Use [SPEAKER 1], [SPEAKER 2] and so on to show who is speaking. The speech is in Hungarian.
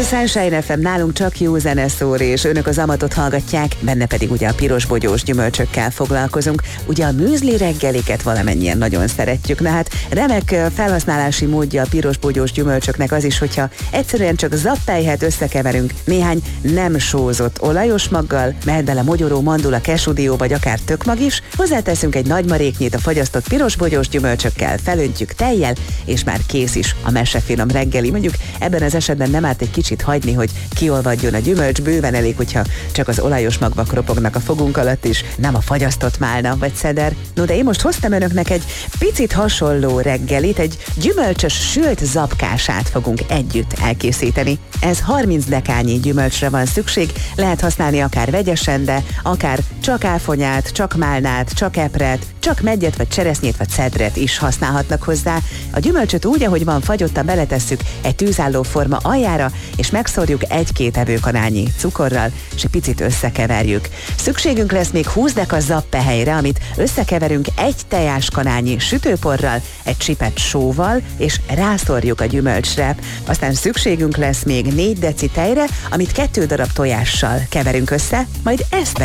[SPEAKER 1] Sunshine FM, nálunk csak jó zene szól, és önök az Amatot hallgatják, benne pedig ugye a piros-bogyós gyümölcsökkel foglalkozunk. Ugye a műzli reggeliket valamennyien nagyon szeretjük, na hát remek felhasználási módja a piros-bogyós gyümölcsöknek az is, hogyha egyszerűen csak zappelyhet összekeverünk néhány nem sózott olajos maggal, mehet bele mogyoró, mandula, kesudió vagy akár tökmag is, hozzáteszünk egy nagy maréknyit a fagyasztott piros-bogyós gyümölcsökkel, felöntjük tejjel, és már kész is a mesefinom reggeli. Mondjuk ebben az esetben nem árt egy kicsit hagyni, hogy kiolvadjon a gyümölcs, bőven elég, hogyha csak az olajos magvak ropognak a fogunk alatt is, nem a fagyasztott málna vagy ceder. No, de én most hoztam önöknek egy picit hasonló reggelit, egy gyümölcsös sült zapkását fogunk együtt elkészíteni. Ez 30 dekányi gyümölcsre van szükség, lehet használni akár vegyesen, de akár csak áfonyát, csak málnát, csak epret, csak meggyet vagy cseresznyét vagy cedret is használhatnak hozzá. A gyümölcsöt úgy, ahogy van fagyottan, beletesszük egy tűzálló forma aljára, és megszórjuk 1-2 evőkanálnyi cukorral, és egy picit összekeverjük. Szükségünk lesz még 20 deka zappehelyre, amit összekeverünk 1 tejáskanálnyi sütőporral, egy csipet sóval, és rászórjuk a gyümölcsre. Aztán szükségünk lesz még 4 deci tejre, amit 2 darab tojással keverünk össze, majd ezt